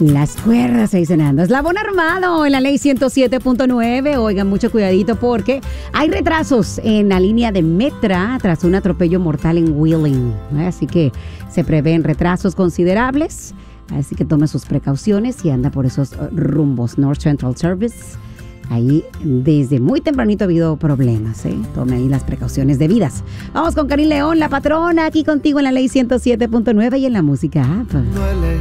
Las cuerdas ahí sonando. Eslabón armado en la ley 107.9. Oigan, mucho cuidadito porque hay retrasos en la línea de Metra tras un atropello mortal en Wheeling. Así que se prevén retrasos considerables. Así que tome sus precauciones y anda por esos rumbos. North Central Service. Ahí desde muy tempranito ha habido problemas, ¿eh? Tome ahí las precauciones debidas. Vamos con Karin León, la patrona, aquí contigo en la ley 107.9 y en la música app. Duele